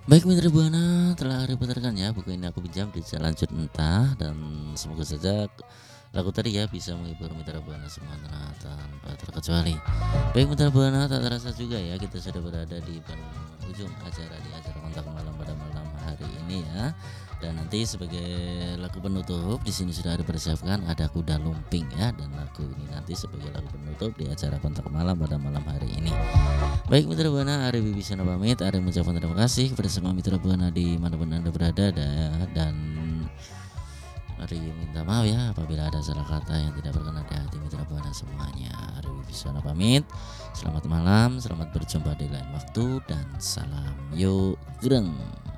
Baik mitra Buana, telah Ari putarkan ya buku ini aku pinjam di Jalan Cut Entah, dan semoga saja lagu tadi ya bisa menghibur mitra Buana semua tanpa terkecuali. Baik mitra Buana, tak terasa juga ya kita sudah berada di penghujung acara kontak malam pada malam hari ini ya. Dan nanti sebagai lagu penutup di sini sudah ada persiapkan ada Kuda Lumping ya, dan lagu ini nanti sebagai lagu penutup di acara kontak malam pada malam hari ini. Baik mitra Buana, Ari Wibisana pamit. Ari mengucapkan terima kasih kepada semua mitra Buana di manapun anda berada, dan Ari minta maaf ya apabila ada salah kata yang tidak berkenan di hati mitra Buana semuanya. Ari Wibisana pamit. Selamat malam, selamat berjumpa di lain waktu, dan salam yuk greng.